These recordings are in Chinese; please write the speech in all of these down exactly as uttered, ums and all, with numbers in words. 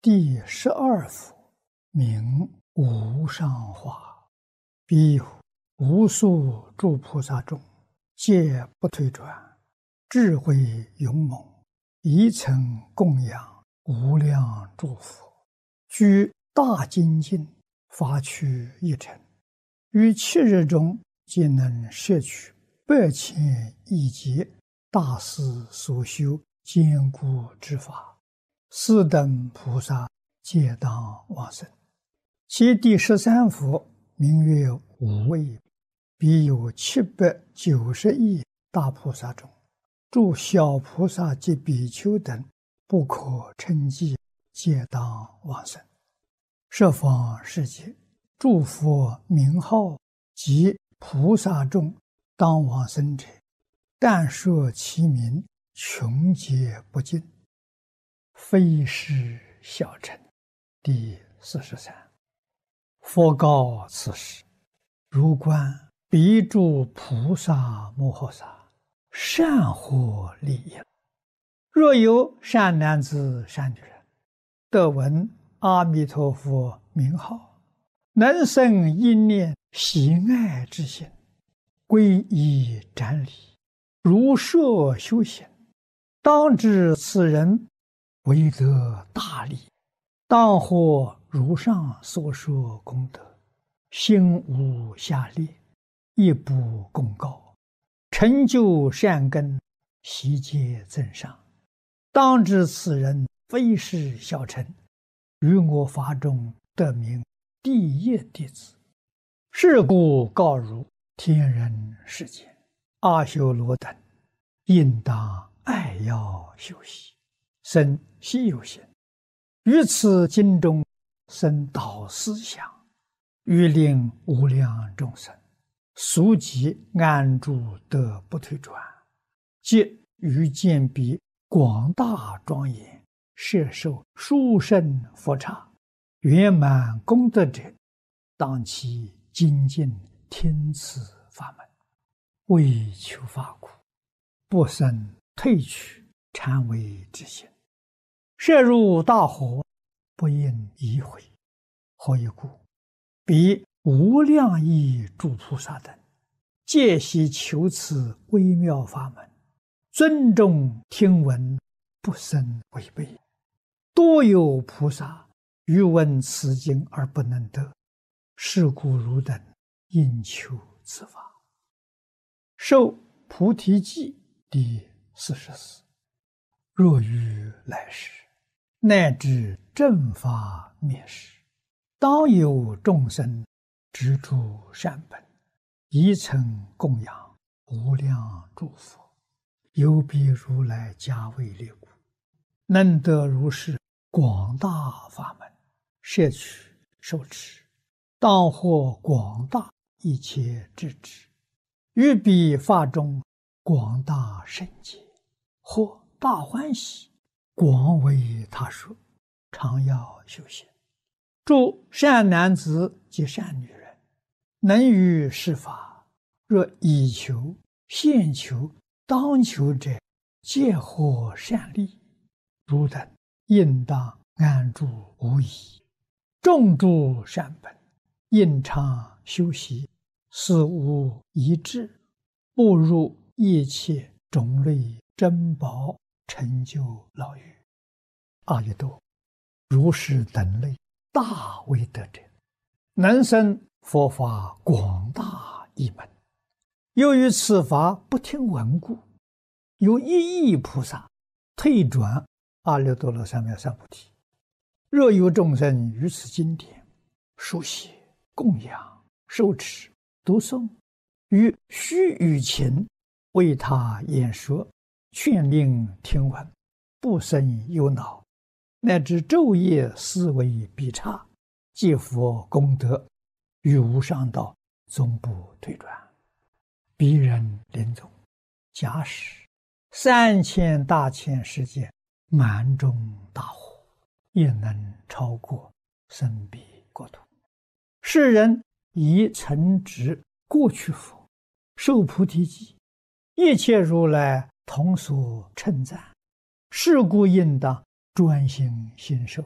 第十二幅，名无上华。彼有无数诸菩萨众，皆不退转，智慧勇猛，一曾供养无量诸佛，居大精进，发趣一尘，于七日中皆能摄取百千亿劫大师所修坚固之法。四等菩萨皆当往生。其第十三幅名曰无畏。彼有七百九十亿大菩萨中，诸小菩萨及比丘等不可称计，皆当往生。十方世界诸佛名号及菩萨众当往生者，但说其名，穷劫不尽，非是小乘。第四十三。佛告此时：如观彼诸菩萨摩诃萨，善获利益。若有善男子善女人，得闻阿弥陀佛名号，能生一念喜爱之心，皈依瞻礼，如设修行，当知此人为得大利，当获如上所说功德，心无下劣，一不公告，成就善根，悉皆增上。当知此人非是小乘，于我法中得名第一弟子。是故告汝天人世间阿修罗等，应当爱要修习，生希有心，于此经中生导思想，欲令无量众生速即安住得不退转，即于见彼广大庄严，摄受殊胜佛刹，圆满功德者，当其精进听此法门，为求法苦，不生退去禅为之心。摄入大火，不应疑悔。何以故？彼无量亿诸菩萨等，皆悉求此微妙法门，尊重听闻，不生违背。多有菩萨欲闻此经而不能得，是故汝等应求此法。受菩提记第四十四。若于来世，乃至正法灭世，当有众生执著善本，一曾供养无量诸佛，有彼如来加为力故，能得如是广大法门，摄取受持，当获广大一切智智，于彼法中广大圣解，或大欢喜，广为他说，常要修行。诸善男子及善女人，能于是法，若以求、现求、当求者，皆获善利。汝等应当安住无疑，种诸善本，应常修习，死无遗志，步入一切种类珍宝，成就老狱。阿逸多，如是等类大威德者，能生佛法广大一门。由于此法不听闻故，有一亿菩萨退转阿耨多罗三藐三菩提。若有众生于此经典书写、供养、受持、读诵，于须臾前为他演说，劝令听闻，不生忧恼，乃至昼夜思维必差，皆佛功德，于无上道终不退转。彼人临终，假使三千大千世界满中大火，也能超过生彼国土。世人以承执过去佛，受菩提记，一切如来同所称赞。是故应当专心信受，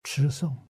持诵